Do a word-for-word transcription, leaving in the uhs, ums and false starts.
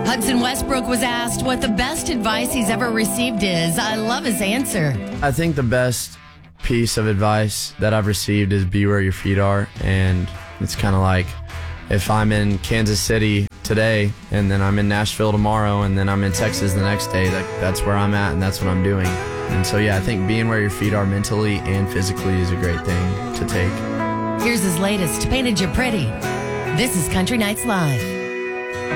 Hudson Westbrook was asked what the best advice he's ever received is. I love his answer. I think the best piece of advice that I've received is be where your feet are. And it's kind of like if I'm in Kansas City today and then I'm in Nashville tomorrow and then I'm in Texas the next day, that, that's where I'm at and that's what I'm doing. And so, yeah, I think being where your feet are mentally and physically is a great thing to take. Here's his latest, Painted You Pretty. This is Country Nights Live.